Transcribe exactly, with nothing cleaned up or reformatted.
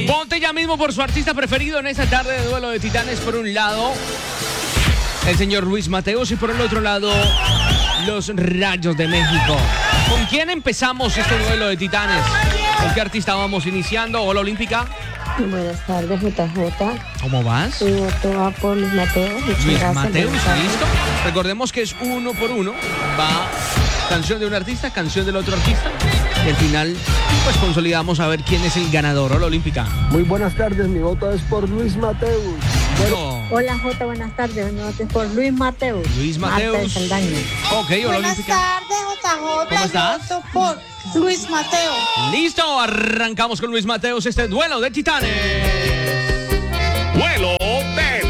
Vote ya mismo por su artista preferido en esta tarde de Duelo de Titanes. Por un lado, el señor Luis Mateos, y por el otro lado, los Rayos de México. ¿Con quién empezamos este Duelo de Titanes? ¿Con qué artista vamos iniciando? Hola, Olímpica. Buenas tardes, J J. ¿Cómo vas? Mi voto va por Luis Mateos. Luis Mateos, ¿listo? Recordemos que es uno por uno. Va canción de un artista, canción del otro artista. Y al final, pues consolidamos a ver quién es el ganador. Hola, Olímpica. Muy buenas tardes, mi voto es por Luis Mateos. Bueno, Hola, J, buenas tardes. Mi voto es por Luis Mateos. Luis Marta de Mateos. Saldaña. Ok, hola, Buenas Olímpica. tardes, J J. ¿Cómo estás? Yo voto por Luis Mateo. Listo, arrancamos con Luis Mateos este Duelo de Titanes.